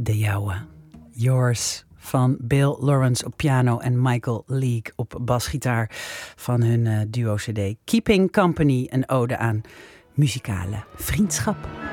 de jouwe. Yours van Bill Lawrence op piano en Michael Leake op basgitaar van hun duo-cd Keeping Company, een ode aan muzikale vriendschap.